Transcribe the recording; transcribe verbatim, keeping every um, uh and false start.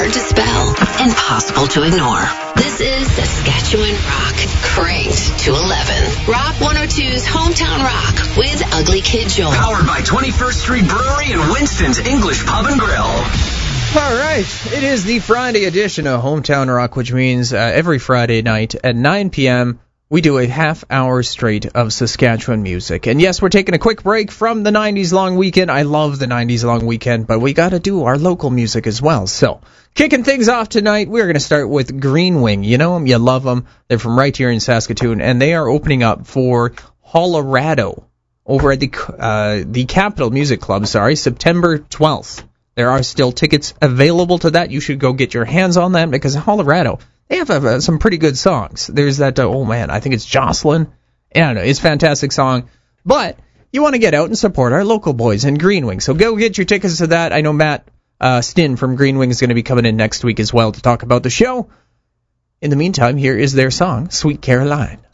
hard to spell, impossible to ignore. This is Saskatchewan Rock, cranked to eleven. Rock one oh two's Hometown Rock with Ugly Kid Joel. Powered by twenty-first Street Brewery and Winston's English Pub and Grill. All right, it is the Friday edition of Hometown Rock, which means uh, every Friday night at nine p.m., we do a half hour straight of Saskatchewan music. And yes, we're taking a quick break from the nineties long weekend. I love the nineties long weekend, but we got to do our local music as well. So, kicking things off tonight, we're going to start with Green Wing. You know them, you love them. They're from right here in Saskatoon, and they are opening up for Hollerado over at the uh, the Capital Music Club, sorry, September twelfth. There are still tickets available to that. You should go get your hands on that because Hollerado, they have uh, some pretty good songs. There's that, uh, oh man, I think it's Jocelyn. I don't know, it's a fantastic song. But you want to get out and support our local boys in Green Wing. So go get your tickets to that. I know Matt uh, Stinn from Green Wing is going to be coming in next week as well to talk about the show. In the meantime, here is their song, Sweet Caroline.